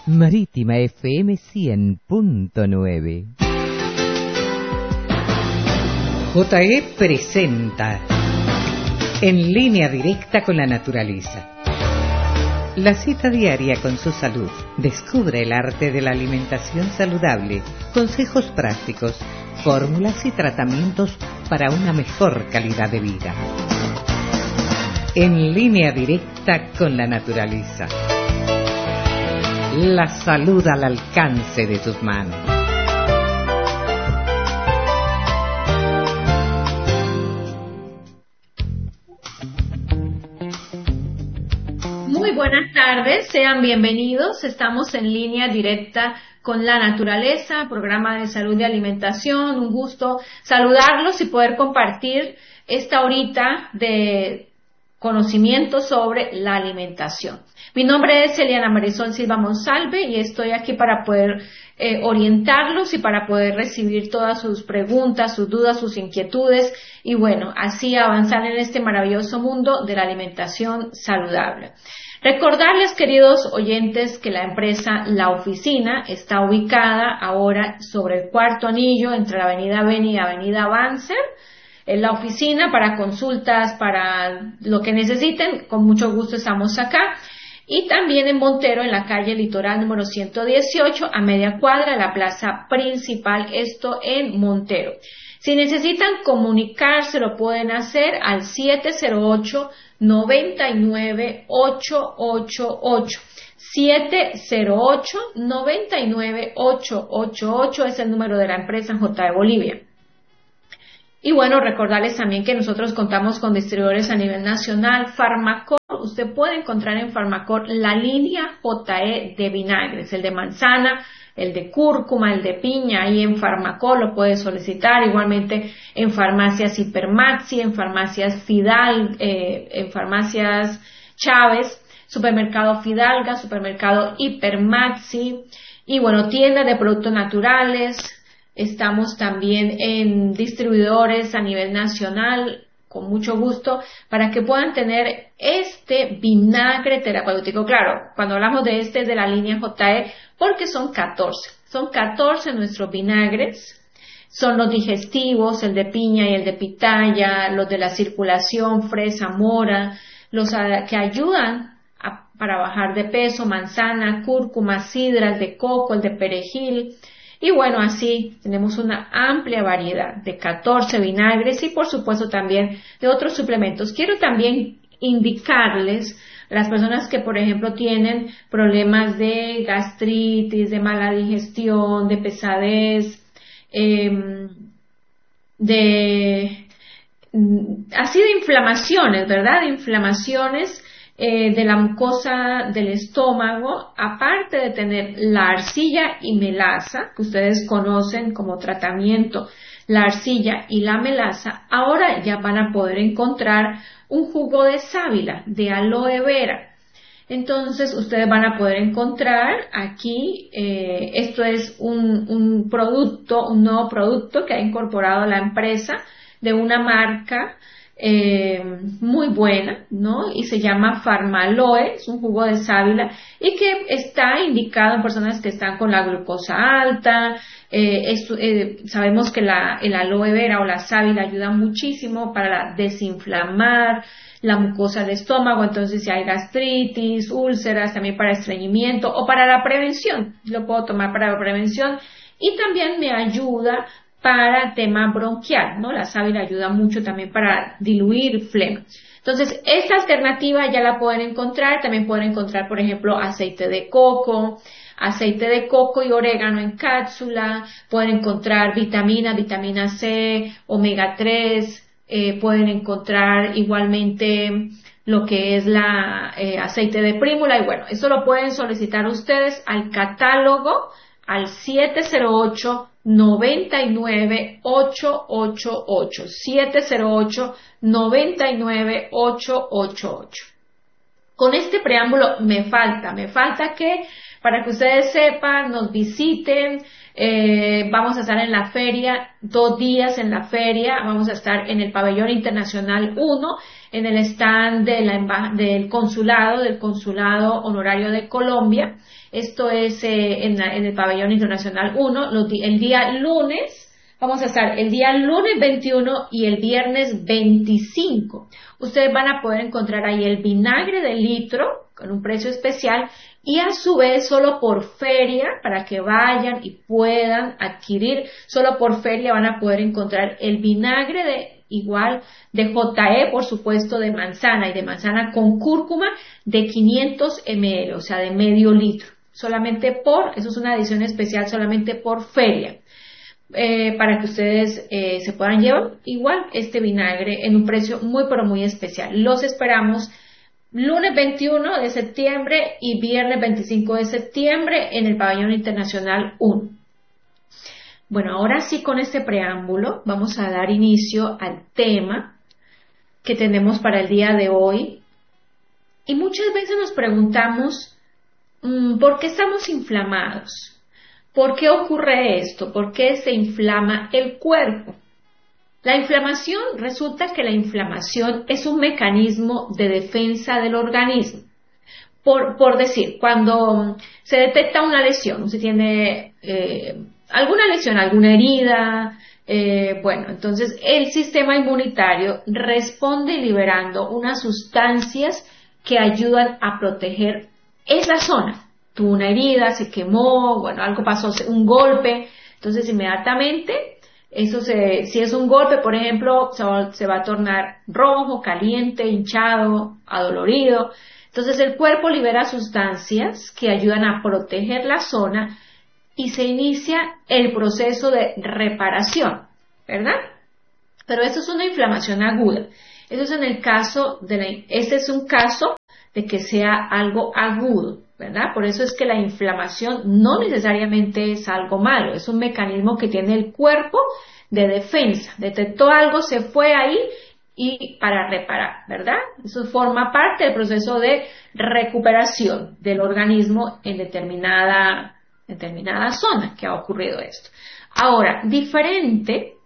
Marítima FM 100.9. JE presenta En línea directa con la naturaleza. La cita diaria con su salud. Descubre el arte de la alimentación saludable, consejos prácticos, fórmulas y tratamientos para una mejor calidad de vida. En línea directa con la naturaleza. La salud al alcance de tus manos. Muy buenas tardes, sean bienvenidos. Estamos en línea directa con la naturaleza, programa de salud y alimentación. Un gusto saludarlos y poder compartir esta horita de conocimiento sobre la alimentación. Mi nombre es Eliana Marisol Silva Monsalve y estoy aquí para poder orientarlos y para poder recibir todas sus preguntas, sus dudas, sus inquietudes y bueno, así avanzar en este maravilloso mundo de la alimentación saludable. Recordarles, queridos oyentes, que la empresa La Oficina está ubicada ahora sobre el Cuarto Anillo entre la Avenida Beni y Avenida Banzer. En la oficina para consultas, para lo que necesiten, con mucho gusto estamos acá. Y también en Montero, en la calle Litoral número 118, a media cuadra de la plaza principal, esto en Montero. Si necesitan comunicarse, lo pueden hacer al 708-99-888. 708-99-888 es el número de la empresa en JE Bolivia. Y bueno, recordarles también que nosotros contamos con distribuidores a nivel nacional. Farmacor, usted puede encontrar en Farmacor la línea JE de vinagres, el de manzana, el de cúrcuma, el de piña, ahí en Farmacor lo puede solicitar, igualmente en farmacias Hipermaxi, en farmacias Fidal, en farmacias Chávez, supermercado Fidalga, supermercado Hipermaxi, y bueno, tiendas de productos naturales. Estamos también en distribuidores a nivel nacional, con mucho gusto, para que puedan tener este vinagre terapéutico. Claro, cuando hablamos de este es de la línea JE, porque son 14. Son 14 nuestros vinagres. Son los digestivos, el de piña y el de pitaya, los de la circulación, fresa, mora, los que ayudan para bajar de peso, manzana, cúrcuma, sidra, el de coco, el de perejil. Y bueno, así tenemos una amplia variedad de 14 vinagres y por supuesto también de otros suplementos. Quiero también indicarles a las personas que, por ejemplo, tienen problemas de gastritis, de mala digestión, de pesadez, así de inflamaciones, ¿verdad? De inflamaciones de la mucosa del estómago, aparte de tener la arcilla y melaza, que ustedes conocen como tratamiento, la arcilla y la melaza, ahora ya van a poder encontrar un jugo de sábila, de aloe vera. Entonces, ustedes van a poder encontrar aquí, esto es un nuevo producto que ha incorporado la empresa de una marca muy buena, ¿no? Y se llama Farmaloe, es un jugo de sábila y que está indicado en personas que están con la glucosa alta. Sabemos que el aloe vera o la sábila ayuda muchísimo para desinflamar la mucosa del estómago, entonces si hay gastritis, úlceras, también para estreñimiento o para la prevención, lo puedo tomar para la prevención y también me ayuda para tema bronquial, ¿no? La sábila ayuda mucho también para diluir flema. Entonces, esta alternativa ya la pueden encontrar. También pueden encontrar, por ejemplo, aceite de coco y orégano en cápsula. Pueden encontrar vitamina C, omega 3. Pueden encontrar igualmente lo que es aceite de prímula. Y bueno, eso lo pueden solicitar ustedes al catálogo al 708-99-888, 708-99-888. Con este preámbulo me falta que Para que ustedes sepan, nos visiten, vamos a estar en la feria, 2 días en la feria, vamos a estar en el Pabellón Internacional 1, en el stand del Consulado Honorario de Colombia. Esto es en el Pabellón Internacional 1, el día lunes. Vamos a estar el día lunes 21 y el viernes 25. Ustedes van a poder encontrar ahí el vinagre de litro con un precio especial y a su vez solo por feria, para que vayan y puedan adquirir, solo por feria van a poder encontrar el vinagre de JE, por supuesto, de manzana y de manzana con cúrcuma de 500 ml, o sea, de medio litro. Eso es una edición especial solamente por feria. Para que ustedes se puedan llevar igual este vinagre en un precio muy pero muy especial. Los esperamos lunes 21 de septiembre y viernes 25 de septiembre en el Pabellón Internacional 1. Bueno, ahora sí, con este preámbulo vamos a dar inicio al tema que tenemos para el día de hoy. Y muchas veces nos preguntamos ¿por qué estamos inflamados? ¿Por qué ocurre esto? ¿Por qué se inflama el cuerpo? Resulta que la inflamación es un mecanismo de defensa del organismo. Por decir, cuando se detecta una lesión, se tiene alguna lesión, alguna herida, entonces el sistema inmunitario responde liberando unas sustancias que ayudan a proteger esa zona. Tuvo una herida, se quemó, algo pasó, un golpe, entonces inmediatamente, si es un golpe, por ejemplo, se va a tornar rojo, caliente, hinchado, adolorido. Entonces el cuerpo libera sustancias que ayudan a proteger la zona y se inicia el proceso de reparación, ¿verdad? Pero eso es una inflamación aguda. Eso es este es un caso de que sea algo agudo, ¿verdad? Por eso es que la inflamación no necesariamente es algo malo, es un mecanismo que tiene el cuerpo de defensa. Detectó algo, se fue ahí y para reparar, ¿verdad? Eso forma parte del proceso de recuperación del organismo en determinada zona que ha ocurrido esto. Ahora, diferente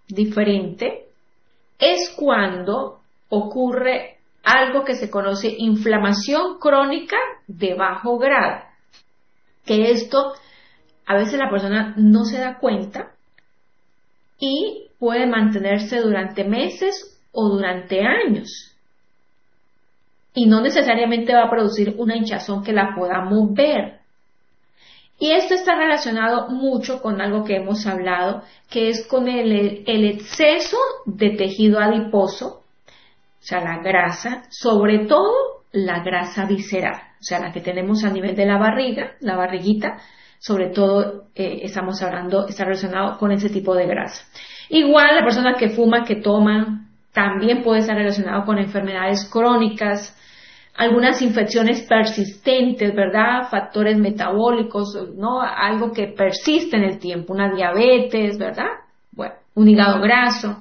es cuando ocurre algo que se conoce inflamación crónica de bajo grado, que esto a veces la persona no se da cuenta y puede mantenerse durante meses o durante años y no necesariamente va a producir una hinchazón que la podamos ver. Y esto está relacionado mucho con algo que hemos hablado, que es con el exceso de tejido adiposo, o sea, la grasa, sobre todo la grasa visceral, o sea, la que tenemos a nivel de la barriga, la barriguita, sobre todo está relacionado con ese tipo de grasa. Igual la persona que fuma, que toma, también puede estar relacionado con enfermedades crónicas, algunas infecciones persistentes, ¿verdad? Factores metabólicos, ¿no? Algo que persiste en el tiempo, una diabetes, ¿verdad? Un hígado graso.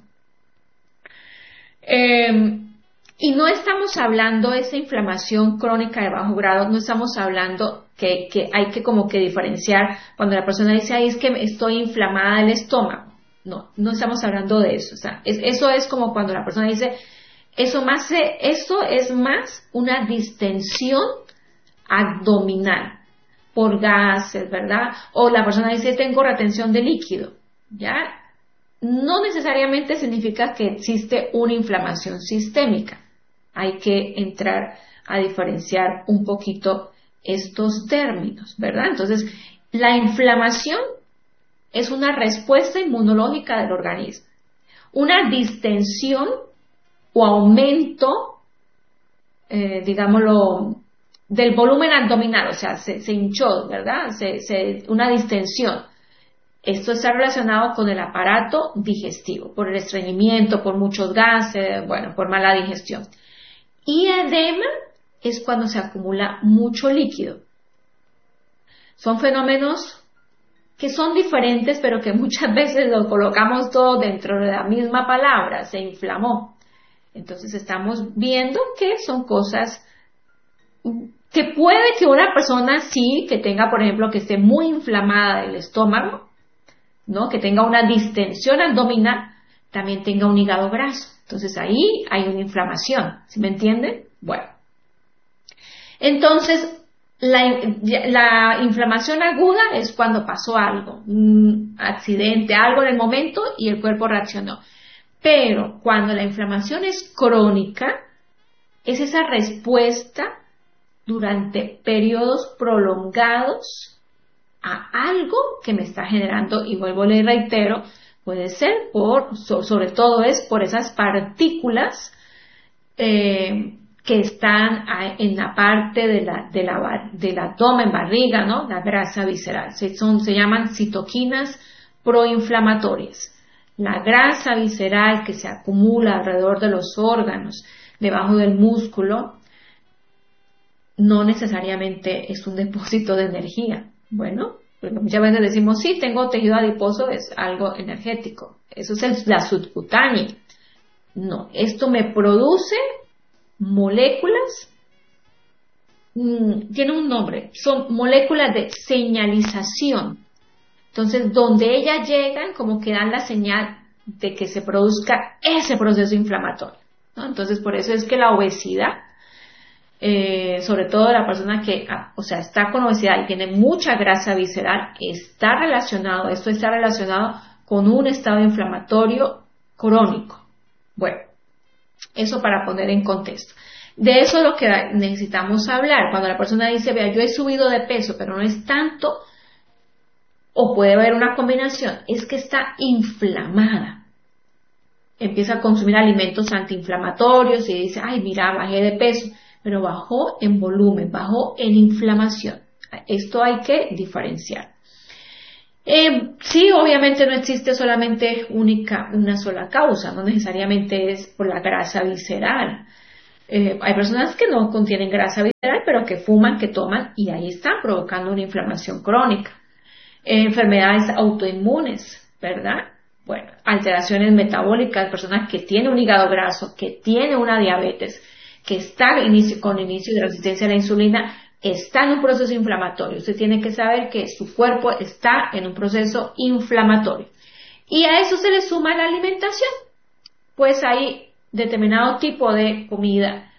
Y no estamos hablando de esa inflamación crónica de bajo grado, no estamos hablando que hay que como que diferenciar cuando la persona dice, ay, es que estoy inflamada del estómago. No estamos hablando de eso. O sea, eso es como cuando la persona dice, eso es más una distensión abdominal por gases, ¿verdad? O la persona dice, tengo retención de líquido, ¿ya? No necesariamente significa que existe una inflamación sistémica. Hay que entrar a diferenciar un poquito estos términos, ¿verdad? Entonces, la inflamación es una respuesta inmunológica del organismo. Una distensión o aumento, digámoslo, del volumen abdominal, o sea, se hinchó, ¿verdad? Una distensión. Esto está relacionado con el aparato digestivo, por el estreñimiento, por muchos gases, por mala digestión. Y edema es cuando se acumula mucho líquido. Son fenómenos que son diferentes, pero que muchas veces lo colocamos todo dentro de la misma palabra, se inflamó. Entonces estamos viendo que son cosas que puede que una persona sí, que tenga, por ejemplo, que esté muy inflamada del estómago, ¿no? Que tenga una distensión abdominal, también tenga un hígado graso. Entonces ahí hay una inflamación, ¿sí me entienden? Bueno, entonces la inflamación aguda es cuando pasó algo, un accidente, algo en el momento y el cuerpo reaccionó. Pero cuando la inflamación es crónica, es esa respuesta durante periodos prolongados a algo que me está generando, y vuelvo y le reitero, puede ser sobre todo es por esas partículas que están en la parte del abdomen, barriga, ¿no? La grasa visceral. Se llaman citoquinas proinflamatorias. La grasa visceral que se acumula alrededor de los órganos, debajo del músculo, no necesariamente es un depósito de energía. Bueno, porque muchas veces decimos, sí, tengo tejido adiposo, es algo energético. Eso es la subcutánea. No, esto me produce moléculas, tiene un nombre, son moléculas de señalización. Entonces, donde ellas llegan, como que dan la señal de que se produzca ese proceso inflamatorio, ¿no? Entonces, por eso es que la obesidad, sobre todo la persona que, está con obesidad y tiene mucha grasa visceral, esto está relacionado con un estado inflamatorio crónico. Bueno, eso para poner en contexto. De eso es lo que necesitamos hablar. Cuando la persona dice, vea, yo he subido de peso, pero no es tanto, o puede haber una combinación, es que está inflamada. Empieza a consumir alimentos antiinflamatorios y dice, ay, mira, bajé de peso, pero bajó en volumen, bajó en inflamación. Esto hay que diferenciar. Sí, obviamente no existe solamente una sola causa, no necesariamente es por la grasa visceral. Hay personas que no contienen grasa visceral, pero que fuman, que toman, y ahí están provocando una inflamación crónica. Enfermedades autoinmunes, ¿verdad? Bueno, alteraciones metabólicas, personas que tienen un hígado graso, que tienen una diabetes, que están con inicio de resistencia a la insulina, está en un proceso inflamatorio. Usted tiene que saber que su cuerpo está en un proceso inflamatorio. Y a eso se le suma la alimentación. Pues hay determinado tipo de comida,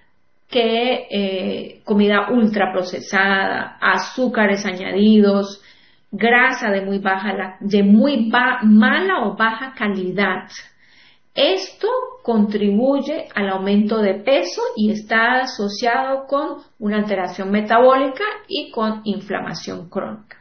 comida ultraprocesada, azúcares añadidos, grasa de muy mala o baja calidad. Esto contribuye al aumento de peso y está asociado con una alteración metabólica y con inflamación crónica.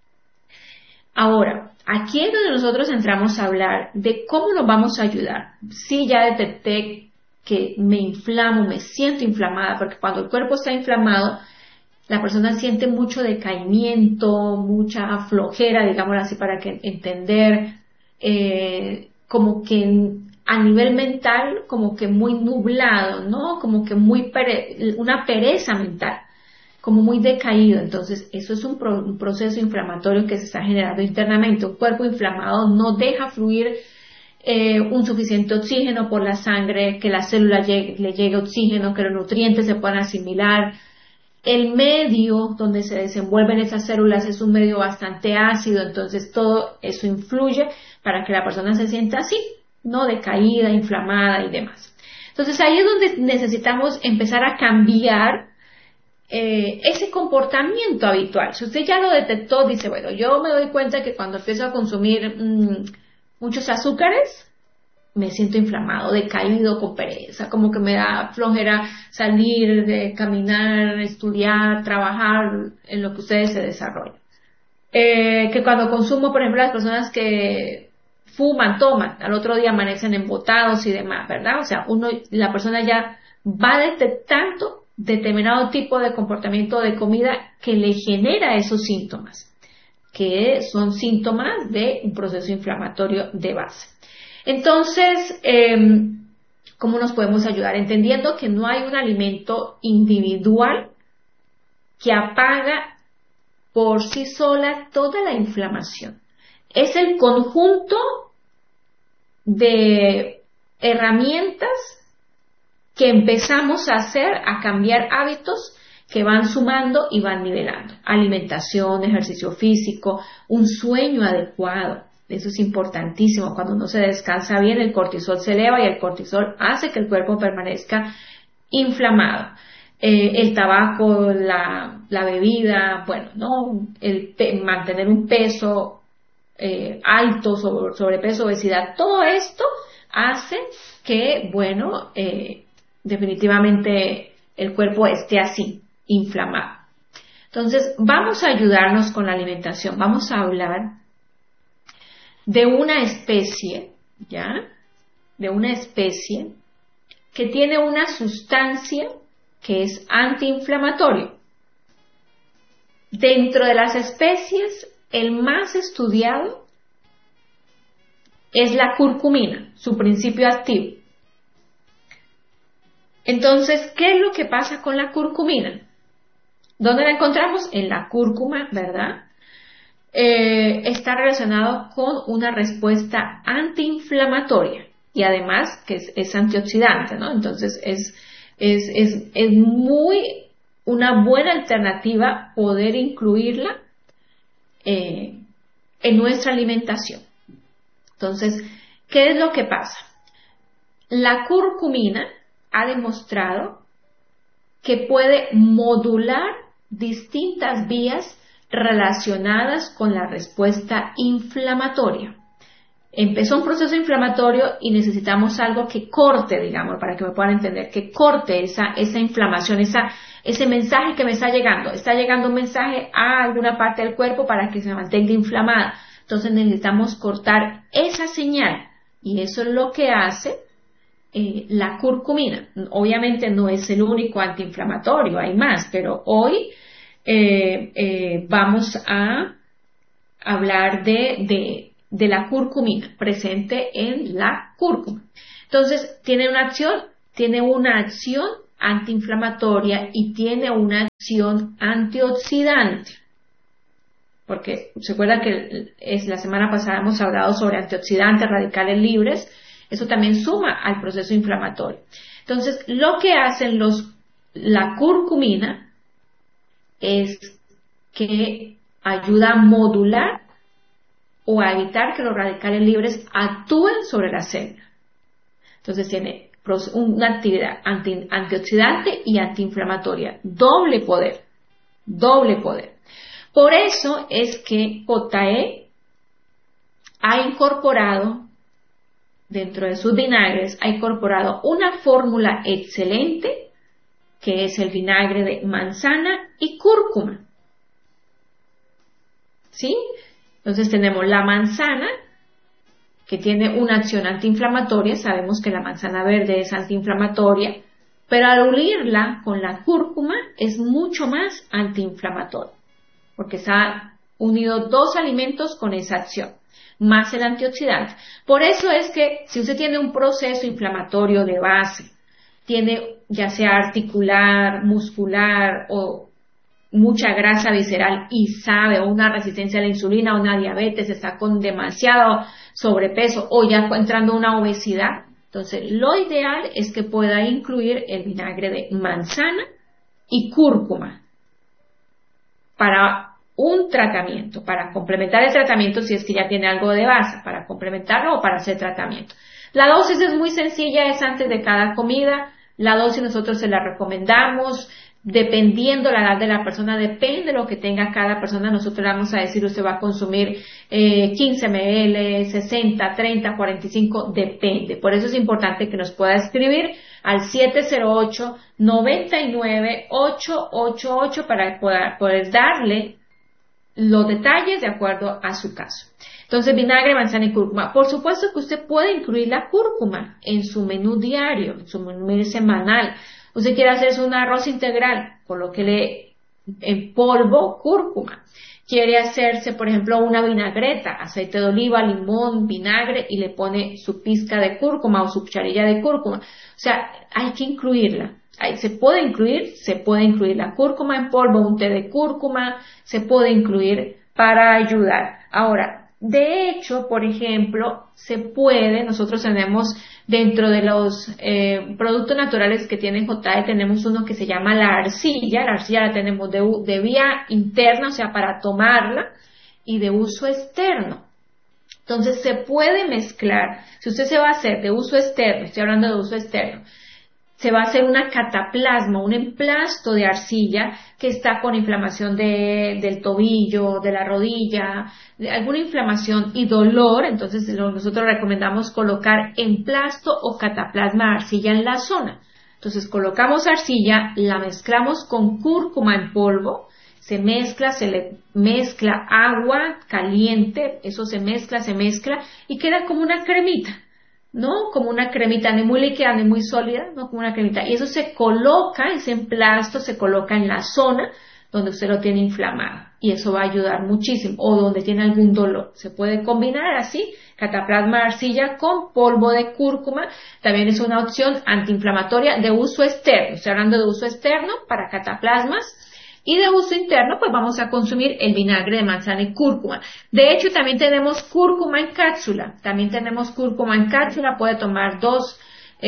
Ahora, aquí es donde nosotros entramos a hablar de cómo nos vamos a ayudar. Si ya detecté que me inflamo, me siento inflamada, porque cuando el cuerpo está inflamado, la persona siente mucho decaimiento, mucha flojera, digámoslo así, para que entender, como que a nivel mental, como que muy nublado, ¿no? Como que una pereza mental, como muy decaído. Entonces, eso es un proceso inflamatorio que se está generando internamente. Un cuerpo inflamado no deja fluir un suficiente oxígeno por la sangre, que la célula le llegue oxígeno, que los nutrientes se puedan asimilar. El medio donde se desenvuelven esas células es un medio bastante ácido, entonces todo eso influye para que la persona se sienta así, ¿no? Decaída, inflamada y demás. Entonces ahí es donde necesitamos empezar a cambiar ese comportamiento habitual. Si usted ya lo detectó, dice, bueno, yo me doy cuenta que cuando empiezo a consumir muchos azúcares, me siento inflamado, decaído, con pereza, como que me da flojera salir, de caminar, estudiar, trabajar en lo que ustedes se desarrollan. Que cuando consumo, por ejemplo, las personas que fuman, toman, al otro día amanecen embotados y demás, ¿verdad? O sea, la persona ya va detectando determinado tipo de comportamiento de comida que le genera esos síntomas, que son síntomas de un proceso inflamatorio de base. Entonces, ¿cómo nos podemos ayudar? Entendiendo que no hay un alimento individual que apaga por sí sola toda la inflamación. Es el conjunto de herramientas que empezamos a hacer, a cambiar hábitos, que van sumando y van nivelando. Alimentación, ejercicio físico, un sueño adecuado. Eso es importantísimo. Cuando no se descansa bien, el cortisol se eleva y el cortisol hace que el cuerpo permanezca inflamado. El tabaco, la bebida, bueno, ¿no? Mantener un peso alto, sobrepeso, obesidad, todo esto hace que, bueno, definitivamente el cuerpo esté así, inflamado. Entonces, vamos a ayudarnos con la alimentación. Vamos a hablar de una especie, ¿ya? De una especie que tiene una sustancia que es antiinflamatorio. Dentro de las especies, el más estudiado es la curcumina, su principio activo. Entonces, ¿qué es lo que pasa con la curcumina? ¿Dónde la encontramos? En la cúrcuma, ¿verdad? Está relacionado con una respuesta antiinflamatoria y además que es antioxidante, ¿no? Entonces es muy una buena alternativa poder incluirla en nuestra alimentación. Entonces, ¿qué es lo que pasa? La curcumina ha demostrado que puede modular distintas vías relacionadas con la respuesta inflamatoria. Empezó un proceso inflamatorio y necesitamos algo que corte, digamos, para que me puedan entender, que corte esa inflamación, ese mensaje que me está llegando. Está llegando un mensaje a alguna parte del cuerpo para que se mantenga inflamada. Entonces necesitamos cortar esa señal y eso es lo que hace la curcumina. Obviamente no es el único antiinflamatorio, hay más, pero hoy vamos a hablar de la curcumina presente en la cúrcuma. Entonces tiene una acción antiinflamatoria y tiene una acción antioxidante. Porque se acuerdan que la semana pasada hemos hablado sobre antioxidantes, radicales libres. Eso también suma al proceso inflamatorio. Entonces, lo que hacen la curcumina es que ayuda a modular o a evitar que los radicales libres actúen sobre la célula. Entonces, tiene una actividad antioxidante y antiinflamatoria. Doble poder. Por eso es que JE ha incorporado dentro de sus vinagres, ha incorporado una fórmula excelente que es el vinagre de manzana y cúrcuma. ¿Sí? Entonces tenemos la manzana que tiene una acción antiinflamatoria, sabemos que la manzana verde es antiinflamatoria, pero al unirla con la cúrcuma es mucho más antiinflamatoria, porque se han unido dos alimentos con esa acción, más el antioxidante. Por eso es que si usted tiene un proceso inflamatorio de base, tiene ya sea articular, muscular o mucha grasa visceral y sabe, o una resistencia a la insulina, o una diabetes, está con demasiado sobrepeso o ya entrando una obesidad, entonces lo ideal es que pueda incluir el vinagre de manzana y cúrcuma para un tratamiento, para complementar el tratamiento si es que ya tiene algo de base, para complementarlo o para hacer tratamiento. La dosis es muy sencilla, es antes de cada comida. La dosis nosotros se la recomendamos dependiendo la edad de la persona, depende de lo que tenga cada persona. Nosotros le vamos a decir, usted va a consumir 15 ml, 60, 30, 45, depende. Por eso es importante que nos pueda escribir al 708-99-888 para poder darle los detalles de acuerdo a su caso. Entonces, vinagre, manzana y cúrcuma. Por supuesto que usted puede incluir la cúrcuma en su menú diario, en su menú semanal. Usted quiere hacerse un arroz integral, colóquele en polvo cúrcuma. Quiere hacerse, por ejemplo, una vinagreta, aceite de oliva, limón, vinagre y le pone su pizca de cúrcuma o su cucharilla de cúrcuma. O sea, hay que incluirla. Se puede incluir la cúrcuma en polvo, un té de cúrcuma, se puede incluir para ayudar. Ahora, De hecho, por ejemplo, nosotros tenemos dentro de los productos naturales que tiene JE, tenemos uno que se llama la arcilla la tenemos de vía interna, o sea, para tomarla, y de uso externo. Entonces se puede mezclar, si usted se va a hacer de uso externo, estoy hablando de uso externo, se va a hacer una cataplasma, un emplasto de arcilla que está con inflamación del tobillo, de la rodilla, de alguna inflamación y dolor. Entonces nosotros recomendamos colocar emplasto o cataplasma de arcilla en la zona. Entonces colocamos arcilla, la mezclamos con cúrcuma en polvo, se le mezcla agua caliente, eso se mezcla y queda como una cremita. ¿No? Como una cremita, ni muy líquida ni muy sólida, no, como una cremita. Y eso ese emplasto se coloca en la zona donde usted lo tiene inflamado. Y eso va a ayudar muchísimo. O donde tiene algún dolor. Se puede combinar así, cataplasma de arcilla con polvo de cúrcuma. También es una opción antiinflamatoria de uso externo. Estoy hablando de uso externo para cataplasmas. Y de uso interno, pues vamos a consumir el vinagre de manzana y cúrcuma. De hecho, también tenemos cúrcuma en cápsula. Puede tomar dos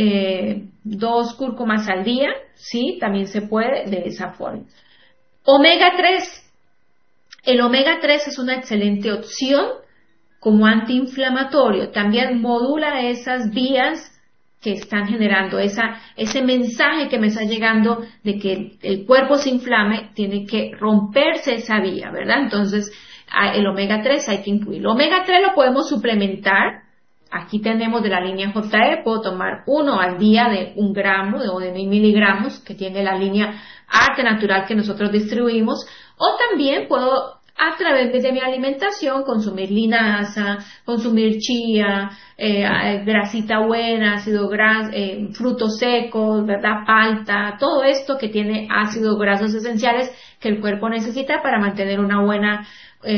cúrcumas al día. Sí, también se puede de esa forma. Omega 3. El omega 3 es una excelente opción como antiinflamatorio. También modula esas vías que están generando ese mensaje que me está llegando de que el cuerpo se inflame, tiene que romperse esa vía, ¿verdad? Entonces, el omega 3 hay que incluirlo. Omega 3 lo podemos suplementar. Aquí tenemos de la línea JE, puedo tomar uno al día de 1 gramo o de 1000 miligramos, que tiene la línea Arte Natural que nosotros distribuimos, o también puedo a través de mi alimentación consumir linaza, consumir chía, grasita buena, ácido graso, frutos secos, ¿verdad? Palta, todo esto que tiene ácidos grasos esenciales que el cuerpo necesita para mantener una buena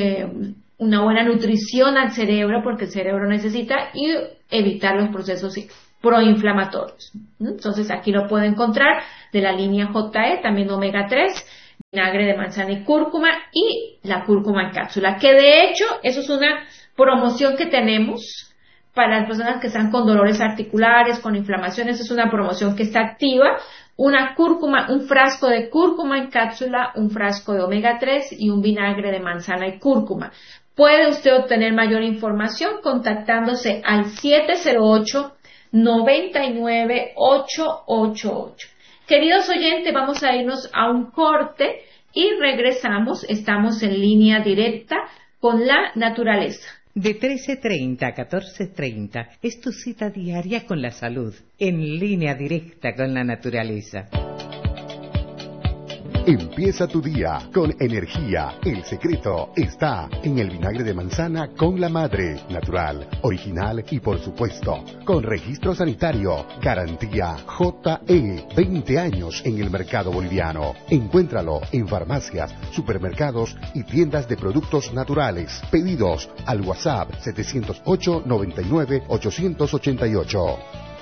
nutrición al cerebro, porque el cerebro necesita, y evitar los procesos proinflamatorios. Entonces aquí lo puedo encontrar de la línea JE, también omega 3, vinagre de manzana y cúrcuma, y la cúrcuma en cápsula, que de hecho eso es una promoción que tenemos para las personas que están con dolores articulares, con inflamaciones. Es una promoción que está activa. Un frasco de cúrcuma en cápsula, un frasco de omega 3 y un vinagre de manzana y cúrcuma. Puede usted obtener mayor información contactándose al 708-99-888. Queridos oyentes, vamos a irnos a un corte y regresamos. Estamos en línea directa con la naturaleza. De 13:30 a 14:30 es tu cita diaria con la salud, en línea directa con la naturaleza. Empieza tu día con energía. El secreto está en el vinagre de manzana con la madre, natural, original y por supuesto, con registro sanitario, garantía JE, 20 años en el mercado boliviano. Encuéntralo en farmacias, supermercados y tiendas de productos naturales. Pedidos al WhatsApp 708-99-888.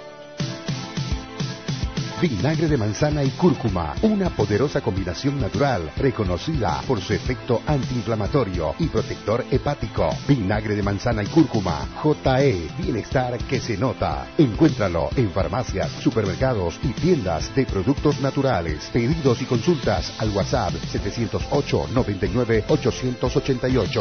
Vinagre de manzana y cúrcuma, una poderosa combinación natural reconocida por su efecto antiinflamatorio y protector hepático. Vinagre de manzana y cúrcuma, JE, bienestar que se nota. Encuéntralo en farmacias, supermercados y tiendas de productos naturales. Pedidos y consultas al WhatsApp 708-99-888.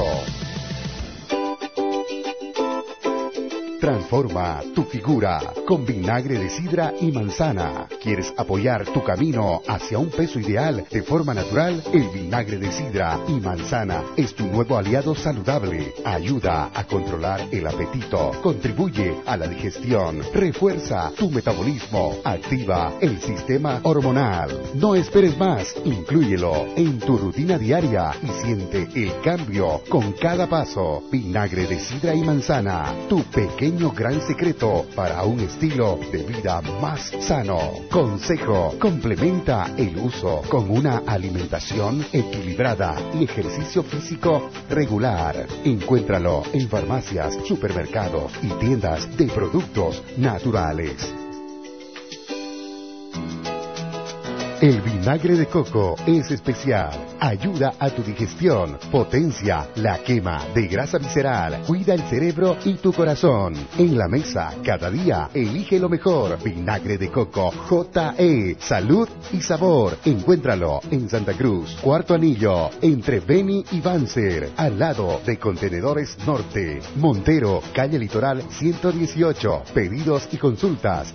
Transforma tu figura con vinagre de sidra y manzana. ¿Quieres apoyar tu camino hacia un peso ideal de forma natural? El vinagre de sidra y manzana es tu nuevo aliado saludable. Ayuda a controlar el apetito, contribuye a la digestión, refuerza tu metabolismo, activa el sistema hormonal. No esperes más, inclúyelo en tu rutina diaria y siente el cambio con cada paso. Vinagre de sidra y manzana, tu pequeño gran secreto para un estilo de vida más sano. Consejo: complementa el uso con una alimentación equilibrada y ejercicio físico regular. Encuéntralo en farmacias, supermercados y tiendas de productos naturales. El vinagre de coco es especial, ayuda a tu digestión, potencia la quema de grasa visceral, cuida el cerebro y tu corazón. En la mesa, cada día, elige lo mejor. Vinagre de coco J.E. Salud y sabor. Encuéntralo en Santa Cruz, Cuarto Anillo, entre Beni y Banzer, al lado de Contenedores Norte. Montero, calle Litoral 118. Pedidos y consultas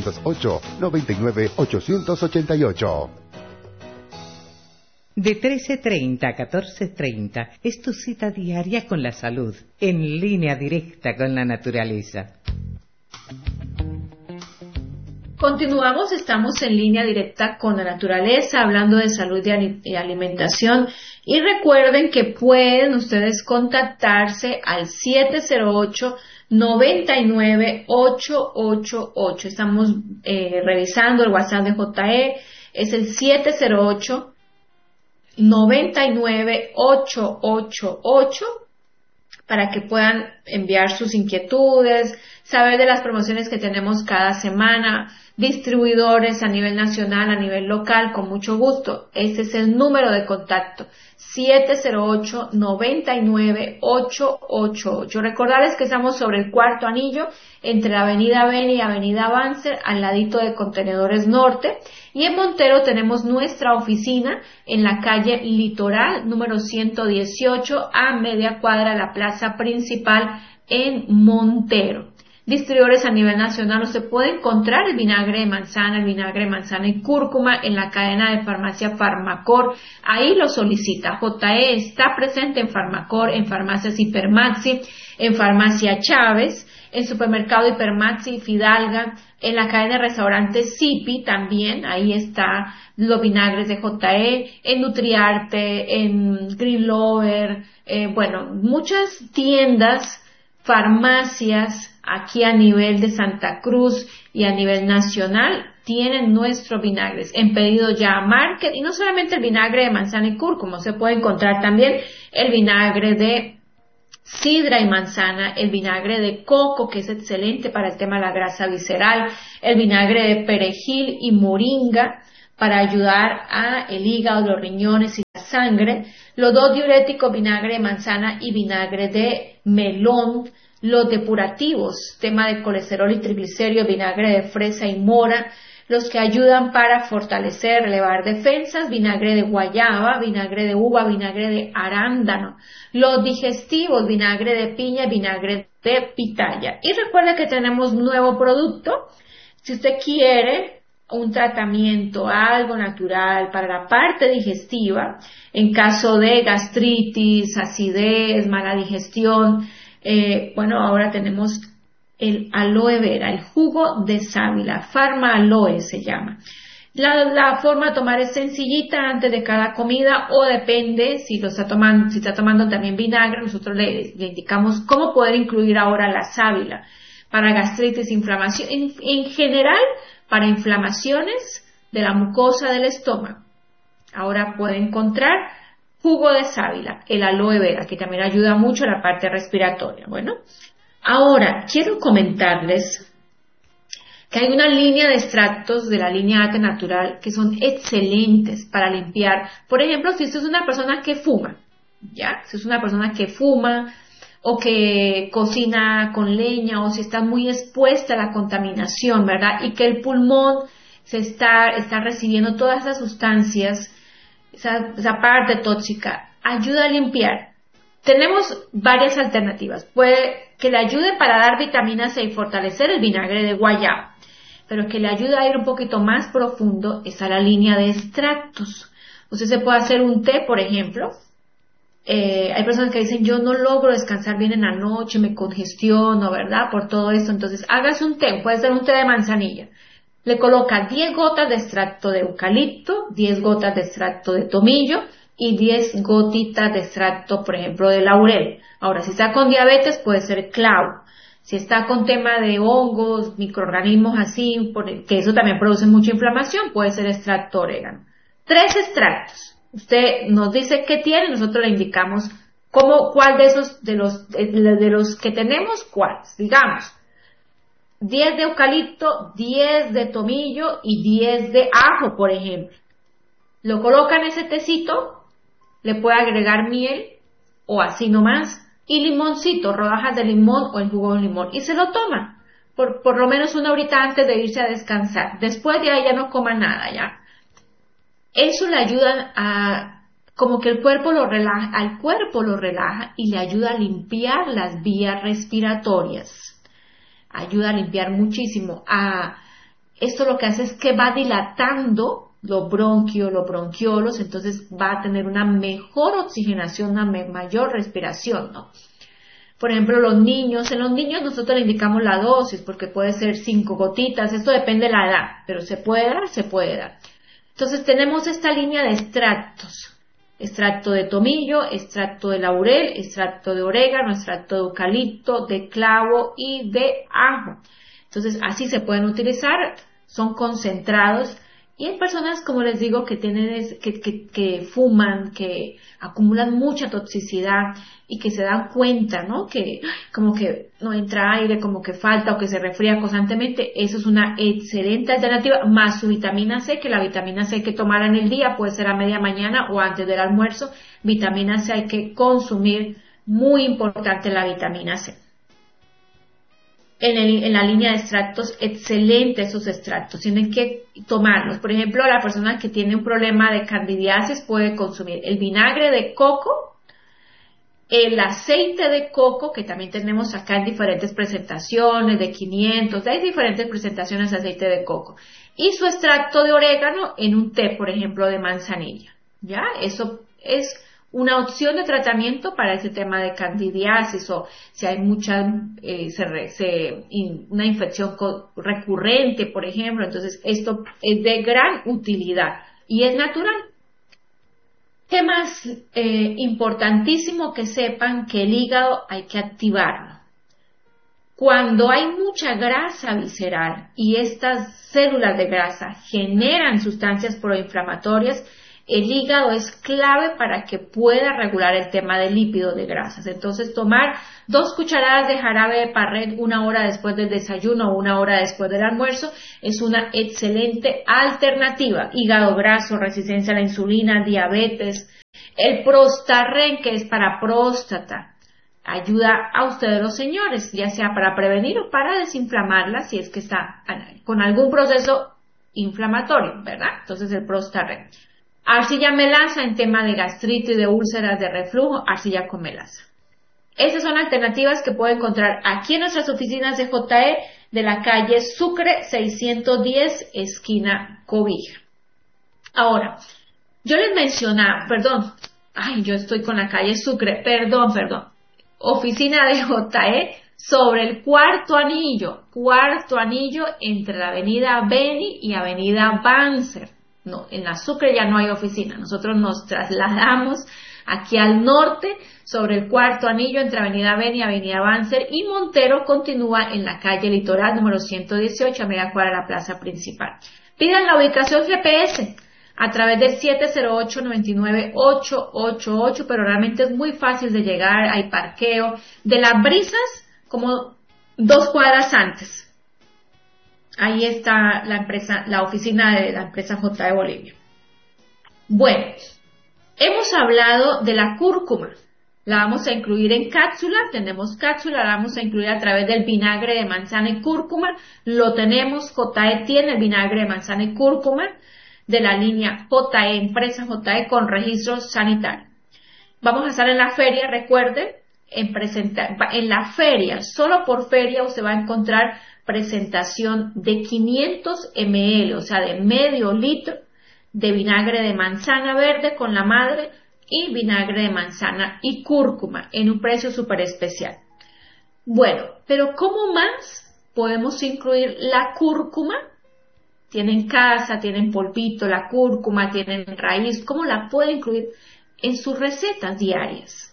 708-99-888. De 13:30 a 14:30 es tu cita diaria con la salud, en línea directa con la naturaleza. Continuamos, estamos en línea directa con la naturaleza, hablando de salud y alimentación. Y recuerden que pueden ustedes contactarse al 708-99-888. Estamos revisando el WhatsApp de JE, es el 708-99-888, para que puedan enviar sus inquietudes, saber de las promociones que tenemos cada semana, distribuidores a nivel nacional, a nivel local, con mucho gusto. Ese es el número de contacto, 708-99-888. Recordarles que estamos sobre el Cuarto Anillo, entre la Avenida Beni y Avenida Banzer, al ladito de Contenedores Norte. Y en Montero tenemos nuestra oficina en la calle Litoral, número 118, a media cuadra de la plaza principal en Montero. Distribuidores a nivel nacional, usted puede encontrar el vinagre de manzana y cúrcuma en la cadena de farmacia Farmacor. Ahí lo solicita. JE está presente en Farmacor, en farmacias Hipermaxi, en farmacia Chávez, en supermercado Hipermaxi Fidalga, en la cadena de restaurantes Zipi también. Ahí está los vinagres de JE, en Nutriarte, en Green Lover, muchas tiendas, farmacias aquí a nivel de Santa Cruz y a nivel nacional tienen nuestros vinagres en pedido ya a market. Y no solamente el vinagre de manzana y cúrcuma, se puede encontrar también el vinagre de sidra y manzana, el vinagre de coco, que es excelente para el tema de la grasa visceral, el vinagre de perejil y moringa para ayudar a el hígado, los riñones y la sangre, los dos diuréticos, vinagre de manzana y vinagre de melón, los depurativos, tema de colesterol y triglicéridos, vinagre de fresa y mora, los que ayudan para fortalecer, elevar defensas, vinagre de guayaba, vinagre de uva, vinagre de arándano, los digestivos, vinagre de piña, vinagre de pitaya. Y recuerde que tenemos un nuevo producto. Si usted quiere un tratamiento, algo natural para la parte digestiva, en caso de gastritis, acidez, mala digestión, ahora tenemos el aloe vera, el jugo de sábila, Pharma Aloe se llama. La forma de tomar es sencillita antes de cada comida, o depende si está tomando también vinagre, nosotros le indicamos cómo poder incluir ahora la sábila para gastritis, inflamación, en general para inflamaciones de la mucosa del estómago. Ahora puede encontrar jugo de sábila, el aloe vera, que también ayuda mucho a la parte respiratoria. Bueno, ahora quiero comentarles que hay una línea de extractos de la línea Ate Natural que son excelentes para limpiar. Por ejemplo, si usted es una persona que fuma, si es una persona que fuma o que cocina con leña, o si está muy expuesta a la contaminación, ¿verdad? Y que el pulmón está recibiendo todas esas sustancias, esa parte tóxica, ayuda a limpiar. Tenemos varias alternativas. Puede que le ayude para dar vitamina C y fortalecer el vinagre de guayaba, pero que le ayude a ir un poquito más profundo está la línea de extractos. Usted se puede hacer un té, por ejemplo. Hay personas que dicen, yo no logro descansar bien en la noche, me congestiono, ¿verdad? Por todo esto. Entonces, hágase un té, puede ser un té de manzanilla. Le coloca 10 gotas de extracto de eucalipto, 10 gotas de extracto de tomillo y 10 gotitas de extracto, por ejemplo, de laurel. Ahora, si está con diabetes, puede ser clavo. Si está con tema de hongos, microorganismos así, que eso también produce mucha inflamación, puede ser extracto orégano. 3 extractos. Usted nos dice qué tiene, nosotros le indicamos cuál de esos, de los que tenemos, cuáles. Digamos, 10 de eucalipto, 10 de tomillo y 10 de ajo, por ejemplo. Lo colocan en ese tecito le puede agregar miel o así nomás, y limoncito, rodajas de limón o el jugo de limón, y se lo toma por lo menos una horita antes de irse a descansar. Después de ahí ya no coma nada, ya. Eso le ayuda a, como que el cuerpo lo relaja, al cuerpo lo relaja y le ayuda a limpiar las vías respiratorias. Ayuda a limpiar muchísimo. Esto lo que hace es que va dilatando los bronquios, los bronquiolos, entonces va a tener una mejor oxigenación, una mayor respiración, ¿no? Por ejemplo, en los niños nosotros le indicamos la dosis porque puede ser 5 gotitas, esto depende de la edad, pero se puede dar. Entonces tenemos esta línea de extractos. Extracto de tomillo, extracto de laurel, extracto de orégano, extracto de eucalipto, de clavo y de ajo. Entonces así se pueden utilizar, son concentrados. Y hay personas, como les digo, que que fuman, que acumulan mucha toxicidad y que se dan cuenta, ¿no? Que como que no entra aire, como que falta o que se resfría constantemente. Eso es una excelente alternativa, más su vitamina C, que la vitamina C hay que tomar en el día, puede ser a media mañana o antes del almuerzo. Vitamina C hay que consumir, muy importante la vitamina C. En la línea de extractos, excelente esos extractos, tienen que tomarlos. Por ejemplo, la persona que tiene un problema de candidiasis puede consumir el vinagre de coco, el aceite de coco, que también tenemos acá en diferentes presentaciones, de 500, hay diferentes presentaciones de aceite de coco, y su extracto de orégano en un té, por ejemplo, de manzanilla. ¿Ya? Eso es una opción de tratamiento para ese tema de candidiasis o si hay una infección recurrente, por ejemplo. Entonces esto es de gran utilidad y es natural. ¿Qué más? Importantísimo que sepan que el hígado hay que activarlo. Cuando hay mucha grasa visceral y estas células de grasa generan sustancias proinflamatorias, el hígado es clave para que pueda regular el tema del lípido de grasas. Entonces, tomar 2 cucharadas de jarabe de Parret 1 hora después del desayuno o 1 hora después del almuerzo es una excelente alternativa. Hígado graso, resistencia a la insulina, diabetes. El Prostarren, que es para próstata, ayuda a ustedes los señores, ya sea para prevenir o para desinflamarla si es que está con algún proceso inflamatorio, ¿verdad? Entonces, el Prostarren. Arcilla melaza en tema de gastritis, de úlceras, de reflujo, arcilla con melaza. Estas son alternativas que pueden encontrar aquí en nuestras oficinas de JE de la calle Sucre 610, esquina Cobija. Ahora, yo les mencionaba, yo estoy con la calle Sucre, perdón. Oficina de JE sobre el cuarto anillo entre la avenida Beni y avenida Banzer. No, en la Sucre ya no hay oficina. Nosotros nos trasladamos aquí al norte sobre el cuarto anillo entre Avenida Beni y Avenida Banzer, y Montero continúa en la calle Litoral número 118 a media cuadra de la plaza principal. Pidan la ubicación GPS a través del 708-99-888, pero realmente es muy fácil de llegar, hay parqueo. De Las Brisas, como 2 cuadras antes. Ahí está la oficina de la empresa JE Bolivia. Bueno, hemos hablado de la cúrcuma. La vamos a incluir en cápsula, tenemos cápsula, la vamos a incluir a través del vinagre de manzana y cúrcuma. Lo tenemos, JE tiene el vinagre de manzana y cúrcuma de la línea JE, empresa JE con registro sanitario. Vamos a estar en la feria, recuerden, en la feria, solo por feria usted va a encontrar presentación de 500 ml, o sea, de medio litro de vinagre de manzana verde con la madre y vinagre de manzana y cúrcuma en un precio súper especial. Bueno, pero ¿cómo más podemos incluir la cúrcuma? Tienen casa, tienen polvito, la cúrcuma, tienen raíz. ¿Cómo la pueden incluir en sus recetas diarias?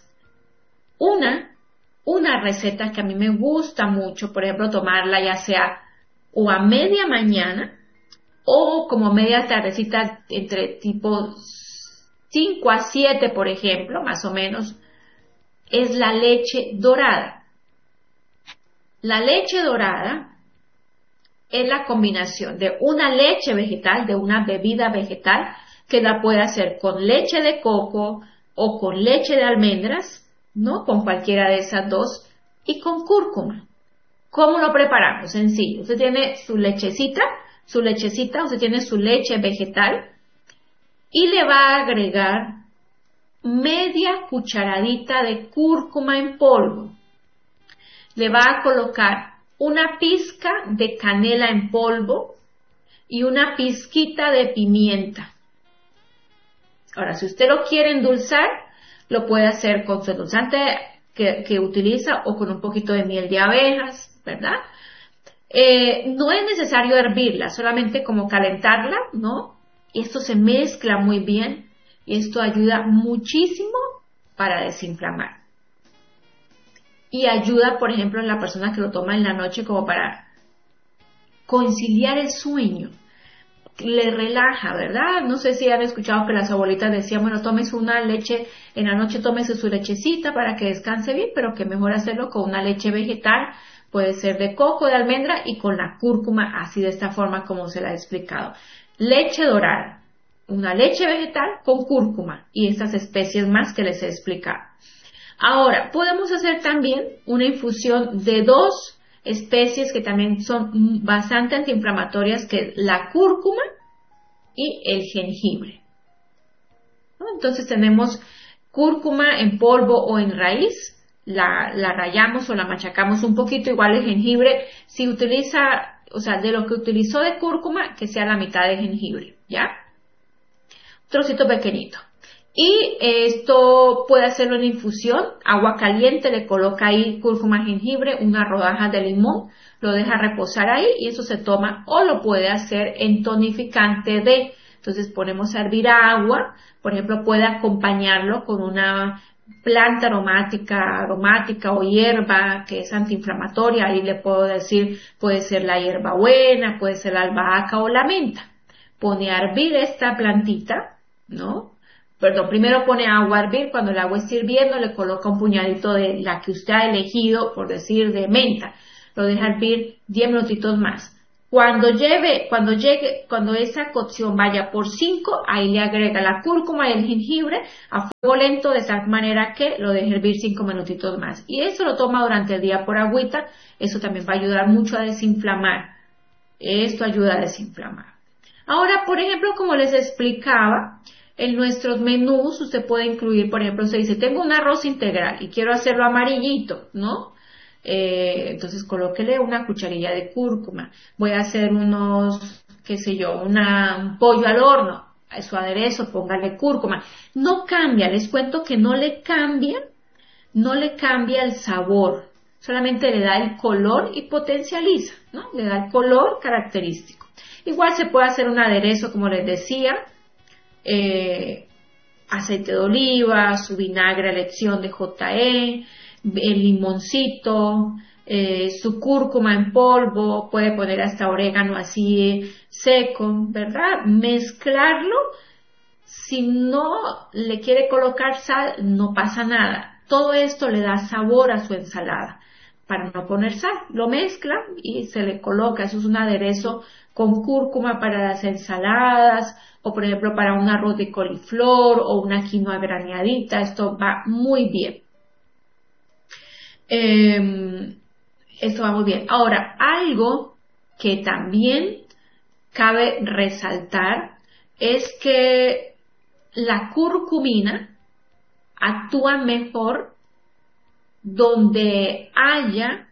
Una receta que a mí me gusta mucho, por ejemplo, tomarla ya sea o a media mañana o como media tardecita entre tipo 5 a 7, por ejemplo, más o menos, es la leche dorada. La leche dorada es la combinación de una leche vegetal, de una bebida vegetal, que la puede hacer con leche de coco, o con leche de almendras, ¿no? Con cualquiera de esas dos, y con cúrcuma. ¿Cómo lo preparamos? Sencillo. Usted tiene su lechecita, usted tiene su leche vegetal y le va a agregar media cucharadita de cúrcuma en polvo. Le va a colocar una pizca de canela en polvo y una pizquita de pimienta. Ahora, si usted lo quiere endulzar, lo puede hacer con su endulzante que utiliza o con un poquito de miel de abejas, ¿verdad? No es necesario hervirla, solamente como calentarla, ¿no? Y esto se mezcla muy bien y esto ayuda muchísimo para desinflamar. Y ayuda, por ejemplo, en la persona que lo toma en la noche como para conciliar el sueño. Le relaja, ¿verdad? No sé si han escuchado que las abuelitas decían, bueno, tómese una leche, en la noche tómese su lechecita para que descanse bien, pero que mejor hacerlo con una leche vegetal, puede ser de coco, de almendra y con la cúrcuma, así de esta forma como se la he explicado. Leche dorada, una leche vegetal con cúrcuma y estas especies más que les he explicado. Ahora, podemos hacer también una infusión de dos especies que también son bastante antiinflamatorias, que es la cúrcuma y el jengibre, ¿no? Entonces tenemos cúrcuma en polvo o en raíz, la rallamos o la machacamos un poquito, igual el jengibre, si utiliza, o sea, de lo que utilizó de cúrcuma, que sea la mitad de jengibre, ¿ya? Un trocito pequeñito. Y esto puede hacerlo en infusión, agua caliente, le coloca ahí cúrcuma, jengibre, una rodaja de limón, lo deja reposar ahí y eso se toma, o lo puede hacer en tonificante de, entonces ponemos a hervir agua, por ejemplo puede acompañarlo con una planta aromática o hierba que es antiinflamatoria, ahí le puedo decir, puede ser la hierbabuena, puede ser la albahaca o la menta. Pone a hervir esta plantita, ¿no? Perdón, primero pone agua a hervir, cuando el agua esté hirviendo le coloca un puñadito de la que usted ha elegido, por decir de menta, lo deja hervir 10 minutitos más. Cuando esa cocción vaya por 5, ahí le agrega la cúrcuma y el jengibre a fuego lento de tal manera que lo deje hervir 5 minutitos más. Y eso lo toma durante el día por agüita, eso también va a ayudar mucho a desinflamar. Esto ayuda a desinflamar. Ahora, por ejemplo, como les explicaba, en nuestros menús usted puede incluir, por ejemplo, usted dice, tengo un arroz integral y quiero hacerlo amarillito, ¿no? Entonces colóquele una cucharilla de cúrcuma. Voy a hacer unos, qué sé yo, un pollo al horno, a su aderezo, póngale cúrcuma. No cambia, les cuento que no le cambia el sabor, solamente le da el color y potencializa, ¿no? Le da el color característico. Igual se puede hacer un aderezo, como les decía, aceite de oliva, su vinagre a elección de JE, el limoncito, su cúrcuma en polvo, puede poner hasta orégano así seco, ¿verdad? Mezclarlo. Si no le quiere colocar sal, no pasa nada. Todo esto le da sabor a su ensalada. Para no poner sal, lo mezcla y se le coloca. Eso es un aderezo con cúrcuma para las ensaladas, o por ejemplo para un arroz de coliflor o una quinoa graneadita. Esto va muy bien. Esto va muy bien. Ahora, algo que también cabe resaltar es que la curcumina actúa mejor donde haya,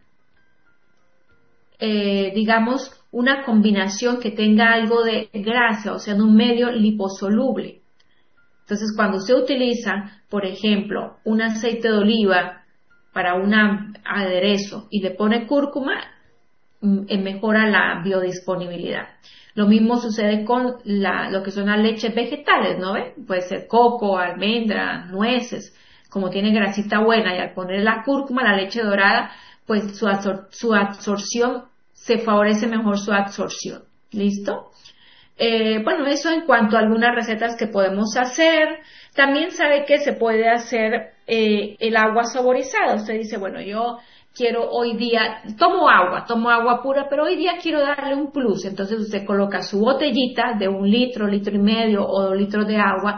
digamos, una combinación que tenga algo de grasa, o sea, en un medio liposoluble. Entonces, cuando usted utiliza, por ejemplo, un aceite de oliva para un aderezo y le pone cúrcuma, mejora la biodisponibilidad. Lo mismo sucede con lo que son las leches vegetales, ¿no ve? Puede ser coco, almendra, nueces. Como tiene grasita buena y al poner la cúrcuma, la leche dorada, pues su absorción, se favorece mejor su absorción. ¿Listo? Bueno, eso en cuanto a algunas recetas que podemos hacer. También sabe que se puede hacer el agua saborizada. Usted dice, bueno, yo quiero hoy día, tomo agua pura, pero hoy día quiero darle un plus. Entonces usted coloca su botellita de 1 litro, litro y medio o 2 litros de agua,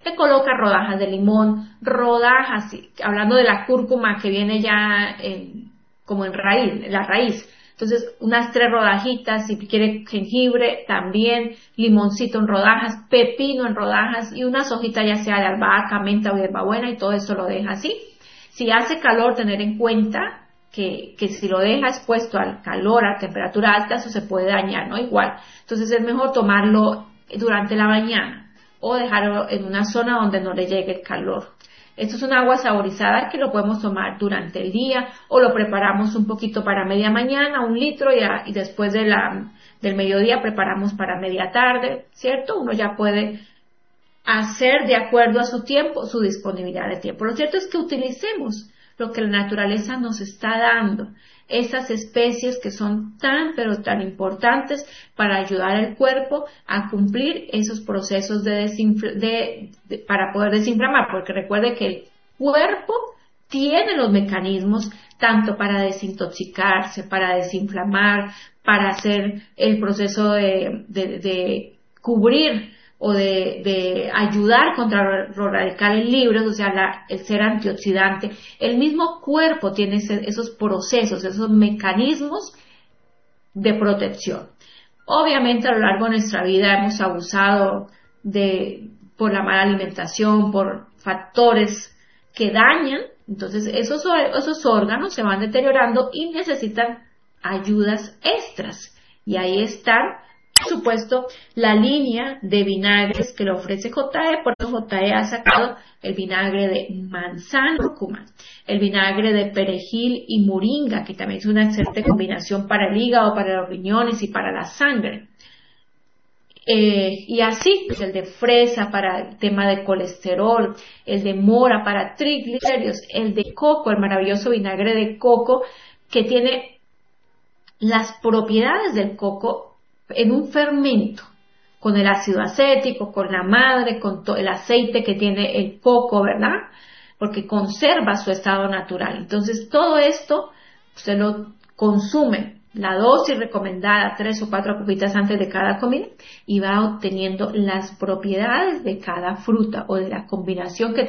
Le coloca rodajas de limón, rodajas, hablando de la cúrcuma que viene ya como en raíz, la raíz. Entonces, unas 3 rodajitas, si quiere jengibre, también, limoncito en rodajas, pepino en rodajas y unas hojitas ya sea de albahaca, menta o hierbabuena y todo eso lo deja así. Si hace calor, tener en cuenta que si lo deja expuesto al calor, a temperatura alta, eso se puede dañar, ¿no? Igual. Entonces, es mejor tomarlo durante la mañana o dejarlo en una zona donde no le llegue el calor. Esto es un agua saborizada que lo podemos tomar durante el día o lo preparamos un poquito para media mañana, 1 litro y después del mediodía preparamos para media tarde, ¿cierto? Uno ya puede hacer de acuerdo a su tiempo, su disponibilidad de tiempo. Lo cierto es que utilicemos lo que la naturaleza nos está dando, esas especies que son tan pero tan importantes para ayudar al cuerpo a cumplir esos procesos para poder desinflamar, porque recuerde que el cuerpo tiene los mecanismos tanto para desintoxicarse, para desinflamar, para hacer el proceso de cubrir o de ayudar contra los radicales libres, o sea, el ser antioxidante. El mismo cuerpo tiene esos procesos, esos mecanismos de protección. Obviamente a lo largo de nuestra vida hemos abusado por la mala alimentación, por factores que dañan, entonces esos órganos se van deteriorando y necesitan ayudas extras. Y ahí están, por supuesto, la línea de vinagres que le ofrece JE, porque JE ha sacado el vinagre de manzana, cúrcuma, el vinagre de perejil y moringa, que también es una excelente combinación para el hígado, para los riñones y para la sangre. Y así, pues el de fresa para el tema de colesterol, el de mora para triglicéridos, el de coco, el maravilloso vinagre de coco, que tiene las propiedades del coco en un fermento, con el ácido acético, con la madre, con el aceite que tiene el coco, ¿verdad? Porque conserva su estado natural. Entonces, todo esto se lo consume, la dosis recomendada, 3 o 4 copitas antes de cada comida, y va obteniendo las propiedades de cada fruta o de la combinación que